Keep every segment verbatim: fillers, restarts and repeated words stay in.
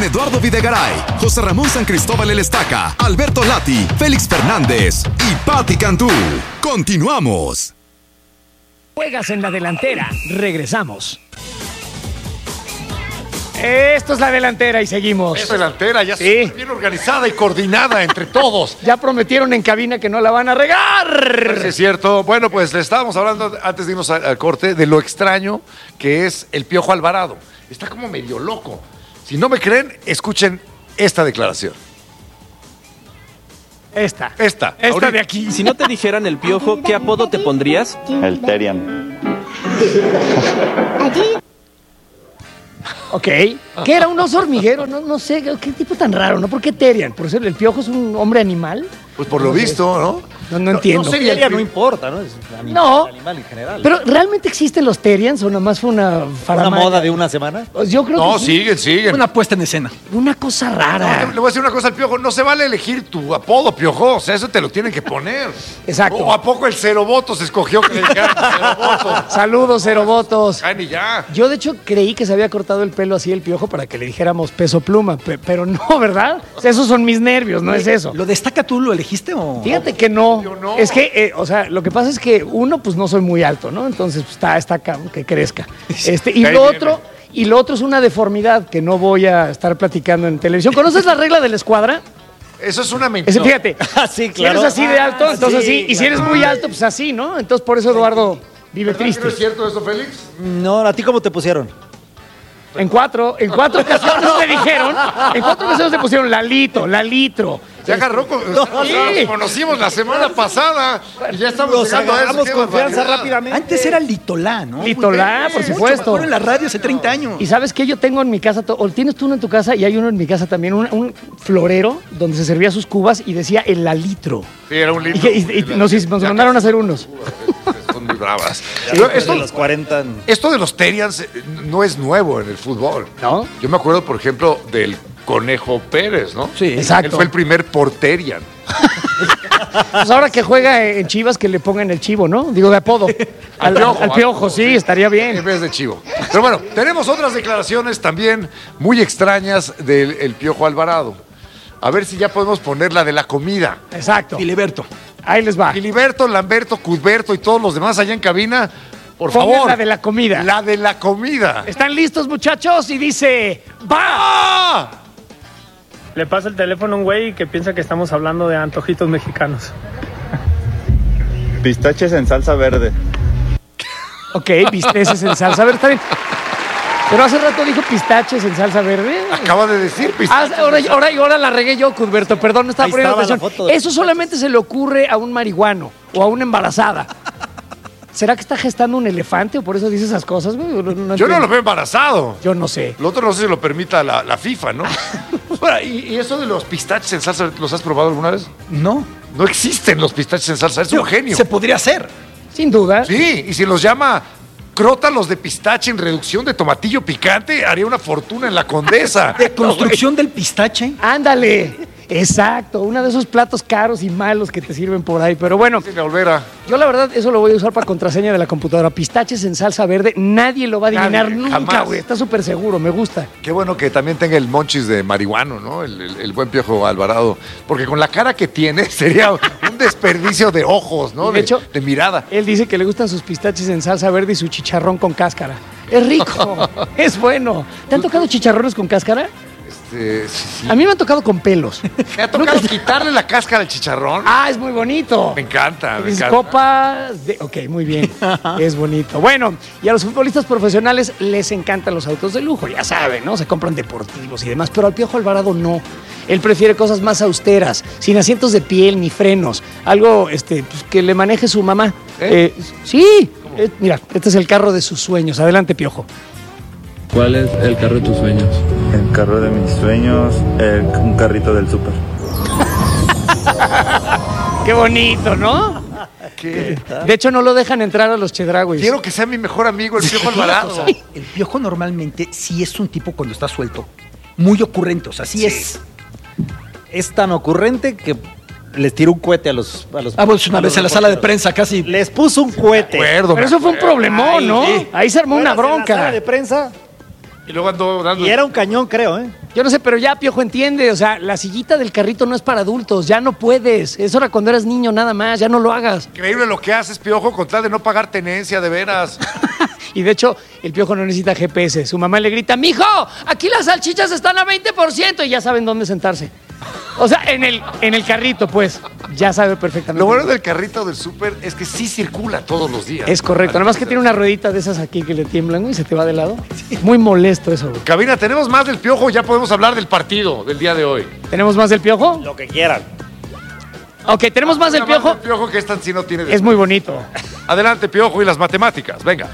Eduardo Videgaray, José Ramón San Cristóbal El Estaca, Alberto Lati, Félix Fernández y Pati Cantú. Continuamos. Juegas en la delantera. Regresamos. Esto es la delantera y seguimos. Es delantera, ya sí. Está bien organizada y coordinada entre todos. Ya prometieron en cabina que no la van a regar. Sí, es cierto. Bueno, pues le estábamos hablando antes de irnos al, al corte de lo extraño que es el Piojo Alvarado. Está como medio loco. Si no me creen, escuchen esta declaración. Esta. Esta. Esta ahorita. de aquí. Si no te dijeran el Piojo, ¿qué apodo te pondrías? El Terian. Ok. ¿Qué era un oso hormiguero? No, no sé, qué tipo tan raro, ¿no? ¿Por qué Terian? ¿Por ser el Piojo es un hombre animal? Pues por lo No sé. visto, ¿no? No, no entiendo. No sería el Terian no pri- importa, ¿no? Es un No. animal en general. Pero ¿realmente existen los Terians o nomás fue una ¿Una faramaya? moda de una semana? Pues yo creo No, que sí. siguen, siguen. Una puesta en escena. Una cosa rara. No, le voy a decir una cosa al Piojo. No se vale elegir tu apodo, Piojo. O sea, eso te lo tienen que poner. Exacto. ¿O a poco el cero votos escogió que le dijeran cero votos? Saludos, cero votos. Ay, ni ya. Yo, de hecho, creí que se había cortado el pelo así el Piojo para que le dijéramos peso pluma, pe- pero no, ¿verdad? O sea, esos son mis nervios, no es eso. ¿Lo destaca tú? ¿Lo elegiste o...? Fíjate que no. Yo no. Es que, eh, o sea, lo que pasa es que uno, pues no soy muy alto, ¿no? Entonces, pues, está, está acá, que crezca. Este, y Ahí lo viene. otro, y lo otro es una deformidad que no voy a estar platicando en televisión. ¿Conoces la regla de la escuadra? Eso es una Ese, mentira. fíjate, Ah, sí, si claro. eres así de alto, Ah, entonces sí, así. Y si eres muy alto, pues así, ¿no? Entonces, por eso Eduardo vive ¿Verdad que triste. no es cierto eso, Félix? No, ¿a ti cómo te pusieron? En cuatro, en cuatro ocasiones te dijeron, en cuatro ocasiones te pusieron Lalito, Lalitro. Se agarró con... Sí. Nos conocimos la semana pasada y ya estamos Nos llegando a eso. agarramos ¡Qué confianza barbaridad! rápidamente. Antes era Litolá, ¿no? Litolá, por Mucho supuesto. mejor en la radio hace treinta años. Y sabes que yo tengo en mi casa, to- o tienes tú uno en tu casa y hay uno en mi casa también, un, un florero donde se servía sus cubas y decía el Lalitro. Sí, era un Y, litro. que- y- y nos, nos Ya mandaron a casi. hacer unos. Son muy bravas. Ya Pero después esto, de los cuarenta... esto de los Terians eh, no es nuevo en el fútbol. ¿No? Yo me acuerdo, por ejemplo, del Conejo Pérez, ¿no? Sí. Exacto. Él fue el primer porterian. Pues ahora que juega en Chivas, que le pongan el chivo, ¿no? Digo, de apodo. Al, Piojo, al Piojo, sí, estaría En bien. vez de chivo. Pero bueno, tenemos otras declaraciones también muy extrañas del el Piojo Alvarado. A ver si ya podemos poner la de la comida. Exacto. Filiberto. Ahí les va. Filiberto, Lamberto, Cudberto y todos los demás allá en cabina, por Pongan favor. la de la comida. La de la comida. ¿Están listos, muchachos? Y dice, ¡va! ¡Ah! Le pasa el teléfono a un güey que piensa que estamos hablando de antojitos mexicanos. Pistaches en salsa verde. Ok, bisteces en salsa verde, está bien. Pero hace rato dijo pistaches en salsa verde. Acaba de decir Ah, pistaches. ahora, ahora, ahora la regué yo, Cudberto, perdón, no estaba Ahí poniendo estaba la atención. foto de Eso solamente se le ocurre a un marihuano o a una embarazada. ¿Será que está gestando un elefante o por eso dice esas cosas? güey? No, no Yo no entiendo. lo veo embarazado. Yo no sé. Lo otro no sé si lo permita la, la FIFA, ¿no? Bueno, y, y eso de los pistaches en salsa, ¿los has probado alguna vez? No. No existen los pistaches en salsa, es un genio. Se podría hacer. Sin duda. Sí, y si los llama crótalos de pistache en reducción de tomatillo picante, haría una fortuna en la Condesa. De construcción del pistache. Ándale. Exacto, uno de esos platos caros y malos que te sirven por ahí. Pero bueno, Sin volver a... yo la verdad eso lo voy a usar para contraseña de la computadora. Pistaches en salsa verde, nadie lo va a adivinar Nadie, nunca, jamás. güey. Está súper seguro, me gusta. Qué bueno que también tenga el monchis de marihuano, ¿no? El, el- el buen Piojo Alvarado. Porque con la cara que tiene sería un desperdicio de ojos, ¿no? Y de hecho- de mirada. Él dice que le gustan sus pistaches en salsa verde y su chicharrón con cáscara. Es rico, es bueno. ¿Te han tocado chicharrones con cáscara? Este, sí, sí. A mí me han tocado con pelos. Me ha tocado quitarle la cáscara al chicharrón. Ah, es muy bonito. Me encanta, me Es encanta. copa de... Ok, muy bien. Es bonito. Bueno, y a los futbolistas profesionales les encantan los autos de lujo, ya saben, ¿no? Se compran deportivos y demás, pero al Piojo Alvarado no. Él prefiere cosas más austeras, sin asientos de piel ni frenos. Algo este, pues, que le maneje su mamá. ¿Eh? Eh, sí, eh, mira, este es el carro de sus sueños. Adelante, Piojo. ¿Cuál es el carro de tus sueños? El carro de mis sueños, el- un carrito del súper. Qué bonito, ¿no? ¿Qué? De hecho, no lo dejan entrar a los Chedrauis. Quiero que sea mi mejor amigo, el Piojo Alvarado. O sea, el Piojo normalmente sí es un tipo cuando está suelto, muy ocurrente. O sea, sí, es. Es tan ocurrente que les tiró un cohete a los... A los Ah, pues una a los vez en la sala de reporteros. prensa casi. Les puso un cohete. Acuerdo, Pero me eso fue un acuerdo. problemón, ¿no? sí. Ahí se armó una ¿Fueras en la sala bronca. de prensa? Y luego andó dando... Y era un cañón, creo, ¿eh? Yo no sé, pero ya Piojo entiende, o sea, la sillita del carrito no es para adultos, ya no puedes. Eso era cuando eras niño nada más, ya no lo hagas. Increíble lo que haces, Piojo, con tal de no pagar tenencia, de veras. Y de hecho, el Piojo no necesita G P S. Su mamá le grita, mijo, aquí las salchichas están a veinte por ciento y ya saben dónde sentarse. O sea, en el, en el carrito, pues, ya sabe perfectamente. Lo bueno del carrito del súper es que sí circula todos los días. Es correcto, nada más que tiene una ruedita de esas aquí que le tiemblan y se te va de lado. Muy molesto eso, güey. Cabina, ¿tenemos más del Piojo? Ya podemos hablar del partido del día de hoy. ¿Tenemos más del Piojo? Lo que quieran. Ok, ¿tenemos más del Nada Piojo? del Piojo que esta sí no tiene... Es muy bonito. Adelante, Piojo, y las matemáticas, venga.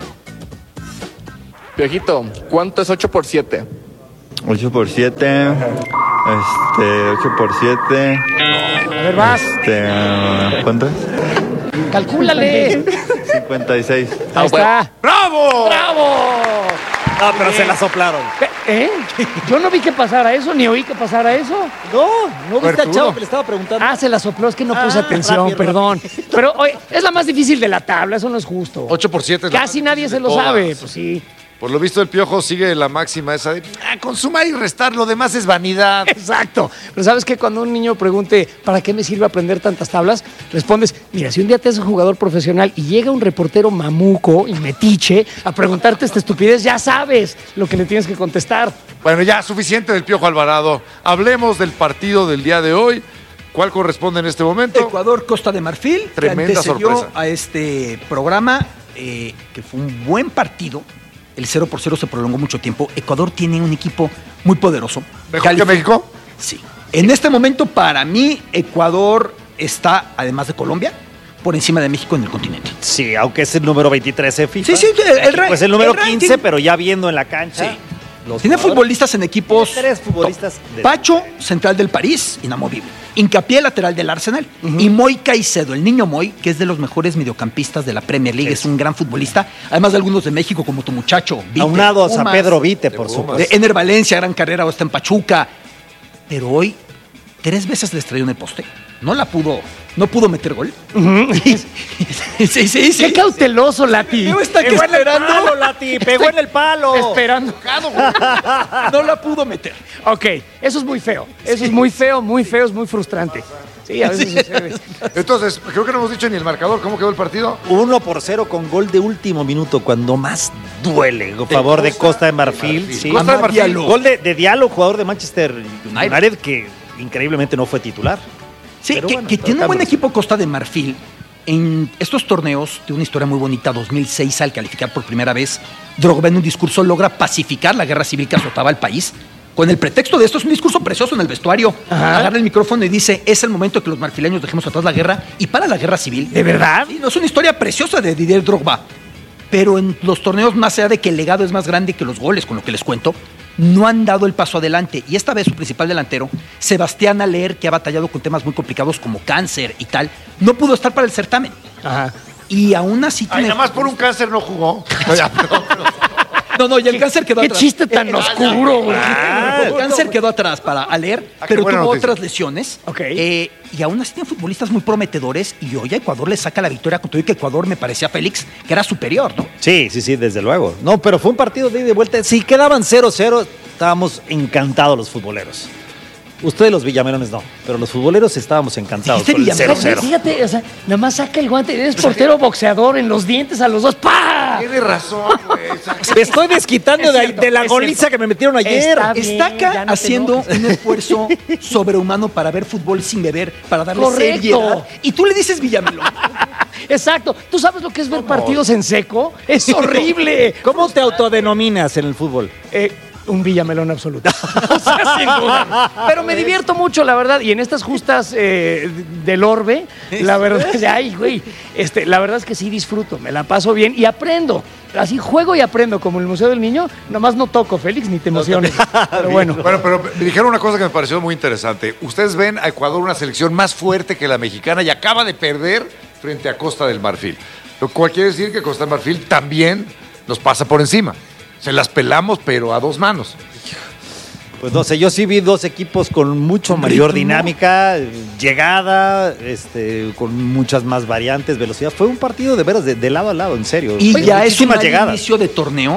Piojito, ¿cuánto es ocho por siete? ocho por siete. Este, ocho por siete. A ver, vas. Este, ¿cuánto es? Calcúlale. cincuenta y seis. Ahí está. ¡Bravo! ¡Bravo! No, pero se la soplaron. ¿Eh? Yo no vi que pasara eso, ni oí que pasara eso. No, no viste al Bertudo. chavo que le estaba preguntando. Ah, se la sopló, es que no puse Ah, atención, rápido, perdón. Pero oye, es la más difícil de la tabla, eso no es justo. ocho por siete. es la Casi más nadie difícil se de lo todas. sabe, pues sí. Por lo visto, el Piojo sigue la máxima esa de ah, consumar y restar, lo demás es vanidad. Exacto. Pero ¿sabes qué? Cuando un niño pregunte, ¿para qué me sirve aprender tantas tablas? Respondes, mira, si un día te haces jugador profesional y llega un reportero mamuco y metiche a preguntarte esta estupidez, ya sabes lo que le tienes que contestar. Bueno, ya, suficiente del Piojo Alvarado. Hablemos del partido del día de hoy. ¿Cuál corresponde en este momento? Ecuador, Costa de Marfil, Tremenda que antecedió sorpresa. a este programa, eh, que fue un buen partido. El cero por cero se prolongó mucho tiempo. Ecuador tiene un equipo muy poderoso. ¿Mejor que Calific- México? Sí. En este momento, para mí, Ecuador está, además de Colombia, por encima de México en el continente. Sí, aunque es el número veintitrés en FIFA. Sí, sí, el- el ra- Pues el número el ranking. quince, pero ya viendo en la cancha. Sí. los Tiene jugadores. futbolistas en equipos. Tiene tres futbolistas top. de- Pacho, central del París, inamovible. Hincapié, lateral del Arsenal. Y Moy Caicedo, el niño Moy, que es de los mejores mediocampistas de la Premier League. Es un gran futbolista. Además de algunos de México, como tu muchacho. Vite, Aunados a Pumas, Pedro Vite, por Pumas. supuesto. de Ener Valencia, gran carrera, o está en Pachuca. Pero hoy, tres veces le estrelló en el poste. No la pudo, no pudo meter gol. sí, sí, sí. Qué cauteloso, Lati. Leo está que Pegó en el esperando. palo, Lati, pegó en el palo. Esperando. No la pudo meter. Ok, eso es muy feo. Eso es muy feo, muy feo, es muy frustrante. Sí, a veces sucede. Entonces, creo que no hemos dicho ni el marcador. ¿Cómo quedó el partido? Uno por cero con gol de último minuto, cuando más duele. A favor de Costa de Marfil. Marfil. Sí. Costa de Amad Marfil. Diallo. Gol de, de Diallo, jugador de Manchester United, que increíblemente no fue titular. Sí, Pero que, bueno, que pero tiene un buen cambios. equipo Costa de Marfil. En estos torneos, tiene una historia muy bonita. dos mil seis, al calificar por primera vez, Drogba en un discurso logra pacificar la guerra civil que azotaba al país. Con el pretexto de esto, es un discurso precioso en el vestuario. Ajá. Agarra el micrófono y dice, es el momento que los marfileños dejemos atrás la guerra y para la guerra civil. ¿De verdad? Sí, no, es una historia preciosa de Didier Drogba. Pero en los torneos, más allá de que el legado es más grande que los goles, con lo que les cuento, no han dado el paso adelante. Y esta vez su principal delantero, Sebastián Aller, que ha batallado con temas muy complicados como cáncer y tal, no pudo estar para el certamen. Ajá. Y aún así Ay, tiene... nada más por un cáncer no jugó. No, ya, perdón, pero- No, no, y el cáncer quedó Qué atrás. chiste tan El- el- oscuro, güey. El cáncer quedó atrás para Aller, Ah, qué pero buena tuvo noticia. otras lesiones. Ok. Eh, y aún así tiene futbolistas muy prometedores. Y hoy a Ecuador le saca la victoria con todo y que Ecuador me parecía Félix, que era superior, ¿no? Sí, sí, sí, desde luego. No, pero fue un partido de ida y vuelta. Si quedaban cero cero, estábamos encantados los futboleros. Ustedes los villamelones no, pero los futboleros estábamos encantados Dijiste con el cero Villamelones. cero. Fíjate, o sea, nada más saca el guante. Eres portero boxeador en los dientes a los dos. ¡Pah! Tiene razón, güey. Me estoy desquitando Es de, cierto, de la es goliza cierto. que me metieron ayer. Está bien, Está acá ya no te haciendo enojes. un esfuerzo sobrehumano para ver fútbol sin beber, para darle Correcto. seriedad. Y tú le dices Villamelón. Exacto. ¿Tú sabes lo que es ver partidos en seco? Es horrible. ¿Cómo te autodenominas en el fútbol? Eh, un Villamelón absoluto. O sea, sin duda. Pero me divierto mucho, la verdad. Y en estas justas eh, del orbe, la verdad es, ay, güey, este, la verdad es que sí disfruto, me la paso bien y aprendo. Así juego y aprendo, como en el Museo del Niño. Nomás no toco, Félix, ni te emociones. Pero bueno. Bueno, pero me dijeron una cosa que me pareció muy interesante. Ustedes ven a Ecuador una selección más fuerte que la mexicana y acaba de perder frente a Costa del Marfil. Lo cual quiere decir que Costa del Marfil también nos pasa por encima. Se las pelamos, pero a dos manos. Pues no sé, yo sí vi dos equipos con mucho mayor dinámica, llegada, este, con muchas más variantes, velocidad. Fue un partido de veras de, de lado a lado, en serio. Y Fue ya es un muchísimas mal llegadas. inicio de torneo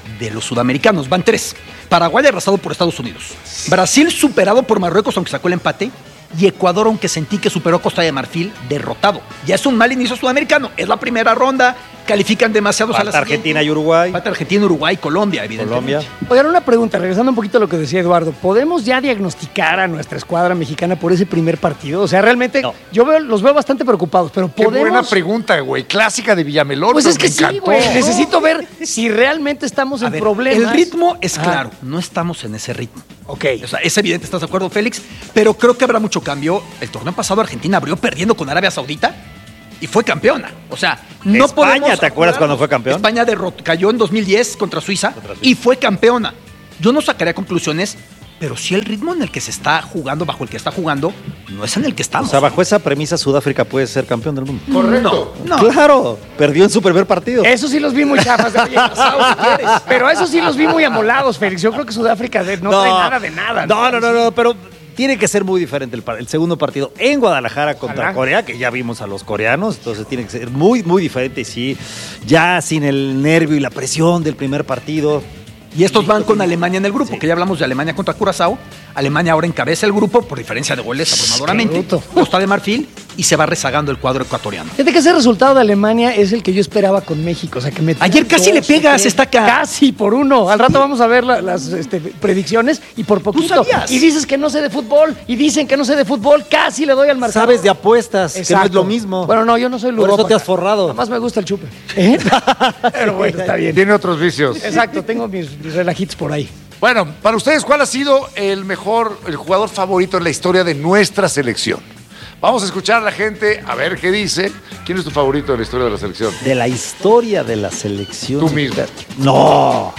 de los sudamericanos. Van tres. Paraguay arrasado por Estados Unidos. Brasil superado por Marruecos, aunque sacó el empate. Y Ecuador, aunque sentí que superó a Costa de Marfil, derrotado. Ya es un mal inicio sudamericano. Es la primera ronda. Califican demasiados Falta a la Argentina siguiente. y Uruguay. Falta Argentina, Uruguay, Colombia, evidentemente. Colombia. Oigan, una pregunta, regresando un poquito a lo que decía Eduardo. ¿Podemos ya diagnosticar a nuestra escuadra mexicana por ese primer partido? O sea, realmente No. yo veo, los veo bastante preocupados, pero Qué podemos... buena pregunta, güey. Clásica de Villamelón. Pues pero es que me sí, encantó. güey. Necesito ver si realmente estamos A en ver, problemas. el ritmo es Ah, claro. No estamos en ese ritmo. Ok. O sea, es evidente, ¿estás de acuerdo, Félix? Pero creo que habrá mucho cambio. El torneo pasado Argentina abrió perdiendo con Arabia Saudita y fue campeona. O sea, no España, podemos... ¿te acuerdas cuando fue campeón? España derrotó, cayó en dos mil diez contra Suiza, Contra Suiza. y fue campeona. Yo no sacaría conclusiones, pero sí el ritmo en el que se está jugando, bajo el que está jugando, no es en el que O estamos. sea, bajo esa premisa, Sudáfrica puede ser campeón del mundo. Correcto. No, Claro, perdió en su primer partido. Eso sí los vi muy chafas. Oye, pasado, si quieres. Pero eso sí los vi muy amolados, Félix. Yo creo que Sudáfrica de- no, trae nada de nada. No, no, no, no, pero tiene que ser muy diferente el, par- el segundo partido en Guadalajara contra Ojalá. Corea, que ya vimos a los coreanos, entonces tiene que ser muy, muy diferente y sí, ya sin el nervio y la presión del primer partido. Y estos van con Alemania en el grupo, que ya hablamos de Alemania contra Curazao. Alemania ahora encabeza el grupo por diferencia de goles abrumadoramente. Qué bruto. Costa de Marfil y se va rezagando el cuadro ecuatoriano. Fíjate que ese resultado de Alemania es el que yo esperaba con México. O sea, que me Ayer casi le pegas, está acá. Casi por uno. Al rato vamos a ver la- las este, predicciones y por poquito. sabías? Y dices que no sé de fútbol y dicen que no sé de fútbol. Casi le doy al marcador. Sabes de apuestas, que no es Exacto. lo mismo. Bueno, no, yo no soy Por eso ludópata. te has forrado. Nada más me gusta el chupe. ¿Eh? Pero bueno, está bien. Tiene otros vicios. Exacto, tengo mis, mis relajitos por ahí. Bueno, para ustedes, ¿cuál ha sido el mejor, el jugador favorito en la historia de nuestra selección? Vamos a escuchar a la gente, a ver qué dice. ¿Quién es tu favorito de la historia de la selección? De la historia de la selección. Tú mismo. No.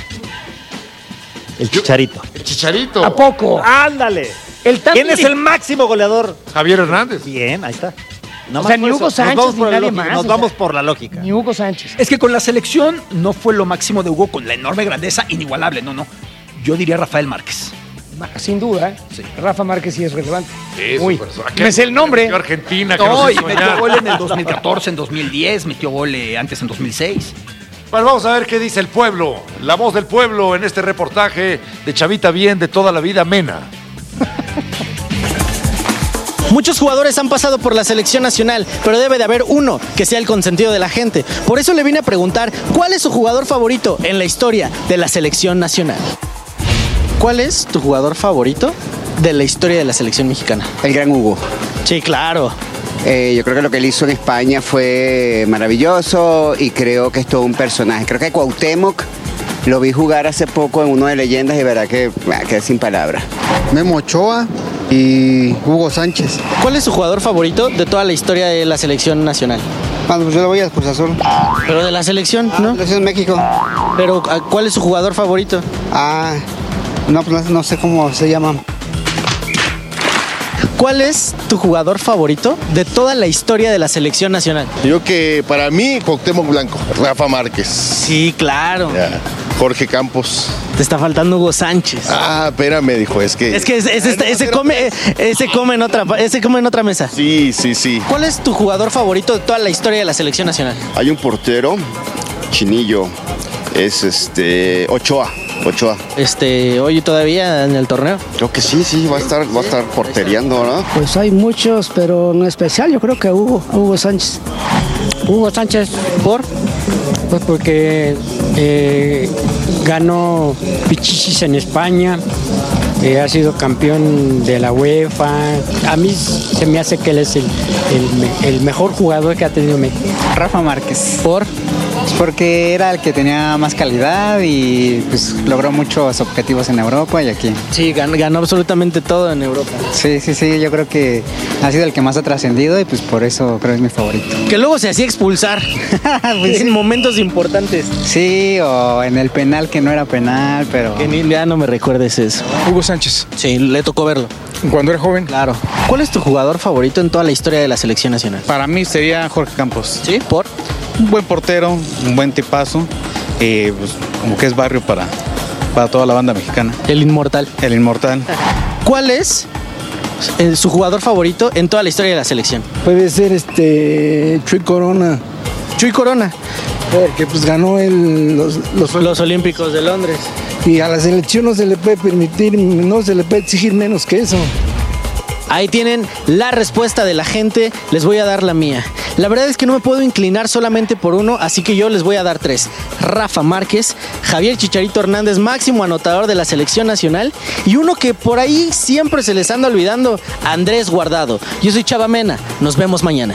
El Chicharito. El Chicharito. ¿A poco? Ándale. El tan- ¿Quién es el máximo goleador? Javier Hernández. Bien, ahí está. Nada O más sea, por ni eso. Hugo Nos Sánchez, vamos ni por la nadie lógica, más, Nos o vamos sea, por la lógica. Ni Hugo Sánchez. Es que con la selección no fue lo máximo de Hugo con la enorme grandeza, inigualable, no, no. Yo diría Rafael Márquez. Ma- Sin duda, ¿eh? Rafa Márquez sí es relevante. Sí, Uy, súper. me sé el nombre. Metió Argentina, que No, nos y hizo metió soñar. gol en el dos mil catorce, en dos mil diez, metió gol eh, antes en dos mil seis. Bueno, vamos a ver qué dice el pueblo. La voz del pueblo en este reportaje de Chavita Bien de toda la vida, Mena. Muchos jugadores han pasado por la selección nacional, pero debe de haber uno que sea el consentido de la gente. Por eso le vine a preguntar, ¿cuál es su jugador favorito en la historia de la selección nacional? ¿Cuál es tu jugador favorito de la historia de la selección mexicana? El gran Hugo. Sí, claro. Eh, yo creo que lo que él hizo en España fue maravilloso y creo que es todo un personaje. Creo que Cuauhtémoc lo vi jugar hace poco en uno de Leyendas y verá que ah, quedé sin palabras. Memo Ochoa y Hugo Sánchez. ¿Cuál es su jugador favorito de toda la historia de la selección nacional? Ah, pues yo le voy a Cruz Azul. Pero de la selección, ¿no? Selección México. Pero ¿cuál es su jugador favorito? Ah, no, pues no, no sé cómo se llama. ¿Cuál es tu jugador favorito de toda la historia de la selección nacional? Yo que para mí, Cuauhtémoc Blanco, Rafa Márquez. Sí, claro. Ya, Jorge Campos. Te está faltando Hugo Sánchez. Ah, espérame, dijo, es que... Es que ese, ese- ese- ese come, ese come en otra, ese come en otra mesa. Sí, sí, sí. ¿Cuál es tu jugador favorito de toda la historia de la selección nacional? Hay un portero, Chinillo, es este Ochoa, Ochoa. Este, hoy todavía en el torneo. Creo que sí, sí, va a estar, va a estar portereando, ¿no? Pues hay muchos, pero no especial. Yo creo que Hugo, Hugo Sánchez. Hugo Sánchez. ¿Por? Pues porque eh, ganó Pichichis en España, eh, ha sido campeón de la UEFA. A mí se me hace que él es el, el me- el mejor jugador que ha tenido México. Rafa Márquez. ¿Por? Porque era el que tenía más calidad y pues logró muchos objetivos en Europa y aquí. Sí, ganó, ganó absolutamente todo en Europa. Sí, sí, sí, yo creo que ha sido el que más ha trascendido y pues por eso creo que es mi favorito. Que luego se hacía expulsar Pues en sí. momentos importantes. Sí, o en el penal que no era penal, pero... Que ni, ya no me recuerdes eso. Hugo Sánchez. Sí, le tocó verlo. Cuando era joven. Claro. ¿Cuál es tu jugador favorito en toda la historia de la selección nacional? Para mí sería Jorge Campos. ¿Sí? ¿Por? Un buen portero, un buen tipazo, eh, pues, como que es barrio para, para toda la banda mexicana. El inmortal. El inmortal. ¿Cuál es eh, su jugador favorito en toda la historia de la selección? Puede ser este Chuy Corona. Chuy Corona. Porque pues ganó el, los, los, los Olímpicos de Londres. Y a la selección no se le puede permitir, no se le puede exigir menos que eso. Ahí tienen la respuesta de la gente, les voy a dar la mía. La verdad es que no me puedo inclinar solamente por uno, así que yo les voy a dar tres. Rafa Márquez, Javier Chicharito Hernández, máximo anotador de la selección nacional, y uno que por ahí siempre se les anda olvidando, Andrés Guardado. Yo soy Chava Mena, nos vemos mañana.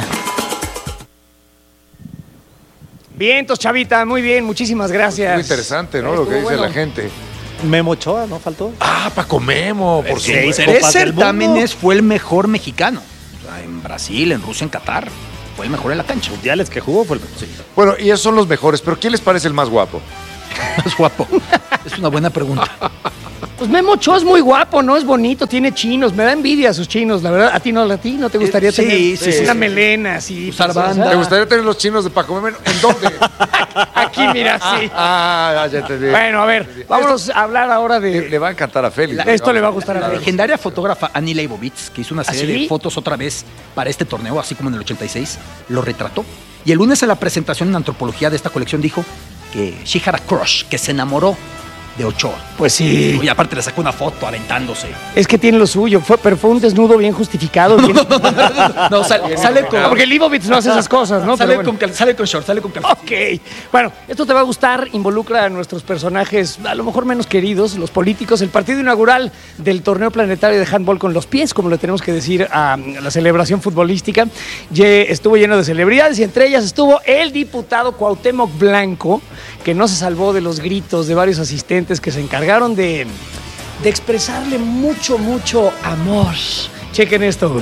Vientos, Chavita, muy bien, muchísimas gracias. Muy interesante, ¿no? Lo que dice bueno. la gente. Memo Ochoa, ¿no faltó? Ah, Paco Memo, por sí, supuesto. Tres certámenes fue el mejor mexicano. O sea, en Brasil, en Rusia, en Qatar. Fue el mejor en la cancha. Mundiales que jugó fue el mejor. Sí. Bueno, y esos son los mejores, pero ¿quién les parece el más guapo? Más guapo. Es una buena pregunta. Pues Memo Ochoa es muy guapo, ¿no? Es bonito, tiene chinos. Me da envidia a sus chinos, la verdad. ¿A ti no, a ti no te gustaría sí, tener sí, sí, una sí. melena así? Usar banda. ¿Te gustaría tener los chinos de Paco Memo? ¿En dónde? Aquí, mira, sí. Ah, ya te digo. Bueno, a ver, vámonos a hablar ahora de... Le, le va a encantar a Félix. La, esto le va a gustar a La Félix. legendaria fotógrafa Annie Leibovitz, que hizo una serie ¿Ah, sí? de fotos otra vez para este torneo, así como en el ochenta y seis, lo retrató. Y el lunes en la presentación en antropología de esta colección dijo que she had a crush, que se enamoró de Ochoa. Pues sí. Y aparte le sacó una foto aventándose. Es que tiene lo suyo, fue, pero fue un desnudo bien justificado. No, bien... no, no, no, no, no sale, sale con... Porque Leibovitz no hace esas cosas, ¿no? Sale, Pero bueno. con, sale con short, sale con calzoncillos. Ok. Bueno, esto te va a gustar, involucra a nuestros personajes a lo mejor menos queridos, los políticos, el partido inaugural del torneo planetario de handball con los pies, como le tenemos que decir a la celebración futbolística. Ye, estuvo lleno de celebridades y entre ellas estuvo el diputado Cuauhtémoc Blanco, que no se salvó de los gritos de varios asistentes que se encargaron de, de expresarle mucho, mucho amor. Chequen esto.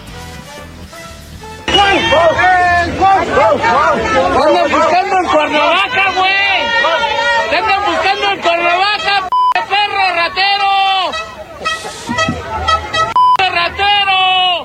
¡Andan buscando en Cuernavaca, güey! ¡Te andan buscando en Cuernavaca, p*** perro ratero! ¡P*** ratero!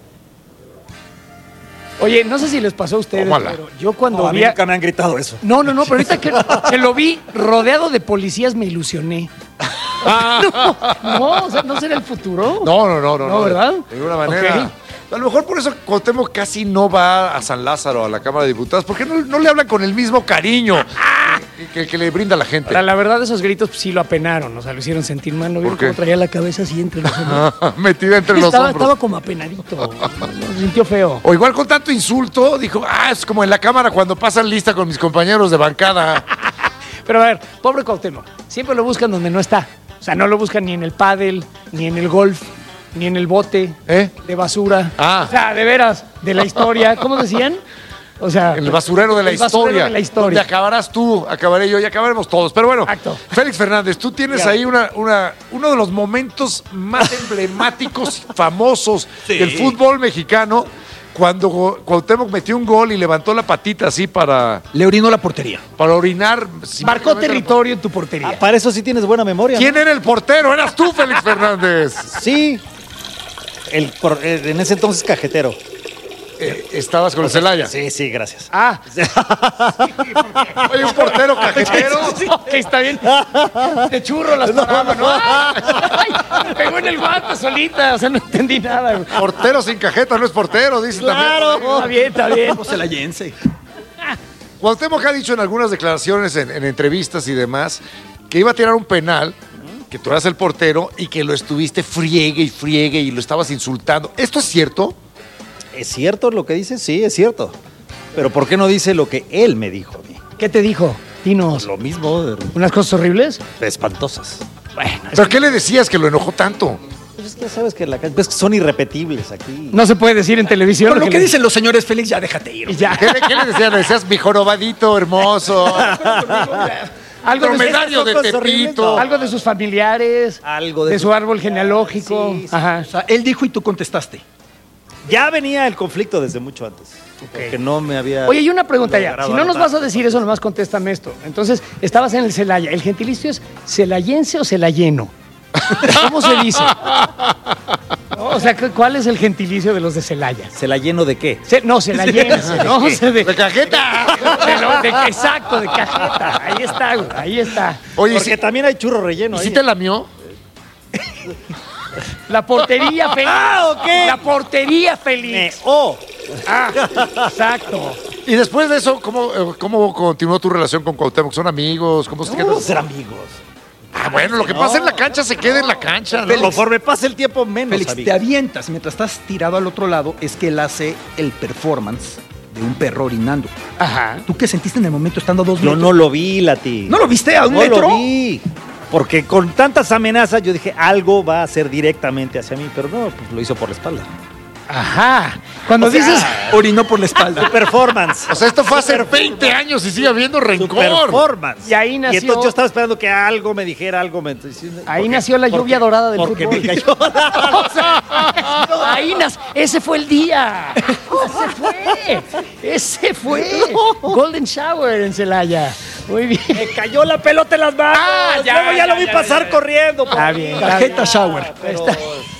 Oye, no sé si les pasó a ustedes, Ojalá. pero yo cuando No, a mí vi... a- nunca me han gritado eso. No, no, no, pero ahorita que, que lo vi rodeado de policías me ilusioné. No, no, o sea, ¿no será el futuro? No, no, no, no. No, ¿verdad? De ninguna manera. Ok. A lo mejor por eso Cuauhtémoc casi no va a San Lázaro, a la Cámara de Diputados, porque no, no le hablan con el mismo cariño que, que le brinda a la gente. Ahora, la verdad, esos gritos pues, sí lo apenaron, o sea, lo hicieron sentir mal. ¿No vieron qué? cómo traía la cabeza así entre los hombros? Metida entre los estaba, hombros. estaba como apenadito, se sintió feo. O igual con tanto insulto, dijo, ah, es como en la Cámara cuando pasan lista con mis compañeros de bancada. Pero a ver, pobre Cuauhtémoc, siempre lo buscan donde no está. O sea, no lo buscan ni en el pádel, ni en el golf, ni en el bote ¿Eh? de basura. Ah. O sea, de veras, de la historia. ¿Cómo decían? O sea, El basurero de la el basurero historia. de la historia. Donde acabarás tú, acabaré yo y acabaremos todos. Pero bueno, Exacto. Félix Fernández, tú tienes Ya. ahí una, una, uno de los momentos más emblemáticos, famosos Sí. del fútbol mexicano, cuando Cuauhtémoc metió un gol y levantó la patita así para, Le orinó la portería. para orinar. Marcó territorio en tu portería. Ah, para eso sí tienes buena memoria. ¿Quién ¿no? era el portero? Eras tú, Félix Fernández. Sí. El, por- eh, en ese entonces cajetero. Eh, estabas con el Celaya. Sí, sí, gracias. Ah, Oye, un portero cajetero. sí, ok, está bien. De churro las paraba, ¿no? Ay, me pegó en el guante solita, o sea, no entendí nada. güey. Portero sin cajeta no es portero, dice Claro, también. está bien, está bien. Como celayense. Cuauhtémoc ha dicho en algunas declaraciones, en, en entrevistas y demás, que iba a tirar un penal, que tú eras el portero y que lo estuviste friegue y friegue y lo estabas insultando. ¿Esto es cierto? ¿Es cierto lo que dice? Sí, es cierto. Pero ¿por qué no dice lo que él me dijo a mí? ¿Qué te dijo? Dinos. Lo mismo, de- ¿Unas cosas horribles? espantosas. Bueno, ¿Pero qué le decías que lo enojó tanto? Pues es que ya sabes que la, pues que son irrepetibles aquí. no se puede decir en televisión. Por lo que le- dicen los señores Félix, ya déjate ir. Y ya. ¿Qué le, qué le decías? Le decías, mi jorobadito hermoso. Algo de, Dromedario de cosas horribles, Tepito. no. algo de sus familiares, Algo de, de su árbol genealógico. Sí, sí. Ajá. O sea, él dijo y tú contestaste. Ya venía el conflicto desde mucho antes. Porque no me había. Oye, y una pregunta ya. logrado Si no nos anotar. vas a decir eso, nomás contéstame esto. Entonces, estabas en el Celaya. ¿El gentilicio es celayense o celayeno? ¿Cómo se dice? No, o sea, ¿cu- ¿cuál es el gentilicio de los de Celaya? ¿Se la lleno de qué? Ce- no, celayense, ¿no? O sea, de, De cajeta. de lo- de- exacto, de cajeta. Ahí está, güey, ahí está. Oye, Porque ¿sí, también hay churro relleno ¿y ahí. sí te lamió? La portería feliz. Ah, ok. La portería feliz. Eh, oh, Ah, exacto. Y después de eso, ¿cómo, eh, cómo continuó tu relación con Cuauhtémoc? ¿Son amigos? ¿Cómo se No vamos a ser amigos. Ah, bueno, lo que No. pasa en la cancha se queda en la cancha, ¿no? Pero conforme pasa el tiempo, menos. Félix, amigos. te avientas mientras estás tirado al otro lado, es que él hace el performance de un perro orinando. Ajá. ¿Tú qué sentiste en el momento estando a dos Yo metros? no lo vi, Lati. ¿No lo viste a un no metro? lo vi. Porque con tantas amenazas yo dije, algo va a hacer directamente hacia mí, pero no, pues lo hizo por la espalda. Ajá. Cuando O sea, dices... orinó por la espalda. Su performance. O sea, esto fue hace veinte años y sigue habiendo Su rencor. performance. Y ahí nació- Y entonces yo estaba esperando que algo me dijera, algo me... Ahí porque- nació la lluvia porque- dorada del porque fútbol. me cayó. O sea, ahí nació. Ese fue el día. Ese fue. Ese fue. Golden Shower en Celaya. Muy bien. Me cayó la pelota en las manos. Ah, ya, Luego ya, ya, lo vi ya, pasar ya, ya. corriendo. Está bien. está Tarjeta bien. shower. Pero-